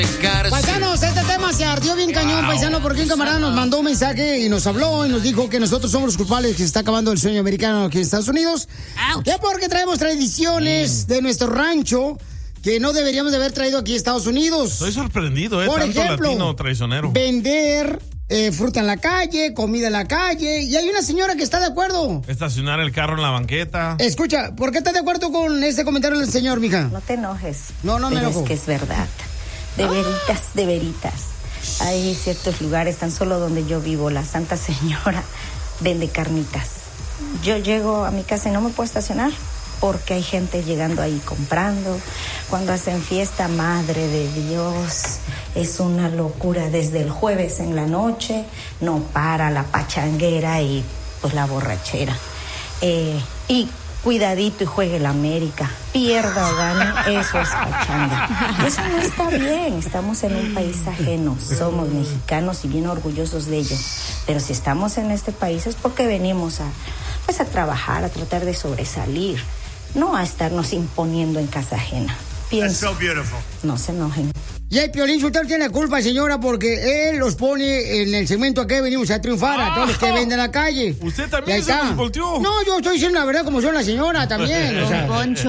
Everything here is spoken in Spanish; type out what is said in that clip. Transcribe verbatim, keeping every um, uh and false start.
Paisanos, este tema se ardió bien cañón, paisano, porque un camarada nos mandó un mensaje y nos habló y nos dijo que nosotros somos los culpables que se está acabando el sueño americano aquí en Estados Unidos. Que porque traemos tradiciones de nuestro rancho que no deberíamos de haber traído aquí a Estados Unidos. Estoy sorprendido, ¿eh? Por Tanto ejemplo, latino traicionero. Vender eh, fruta en la calle, comida en la calle. Y hay una señora que está de acuerdo. Estacionar el carro en la banqueta. Escucha, ¿por qué estás de acuerdo con ese comentario del señor, mija? No te enojes. No, no me pero enojo. Es que es verdad. De veritas, de veritas. Hay ciertos lugares, tan solo donde yo vivo, la Santa Señora vende carnitas. Yo llego a mi casa y no me puedo estacionar porque hay gente llegando ahí comprando. Cuando hacen fiesta, madre de Dios, es una locura. Desde el jueves en la noche no para la pachanguera y pues la borrachera. Eh, y cuidadito y juegue la América, pierda o gane, eso es pachanga. Eso no está bien, estamos en un país ajeno, somos mexicanos y bien orgullosos de ello. Pero si estamos en este país es porque venimos a, pues a trabajar, a tratar de sobresalir, no a estarnos imponiendo en casa ajena. Pienso, no se enojen. Y el Piolín, usted tiene la culpa, señora, porque él los pone en el segmento que venimos a triunfar, ah, a todos los que venden en la calle. Usted también se nos volteó. No, yo estoy diciendo la verdad como son la señora también. O sea. Poncho.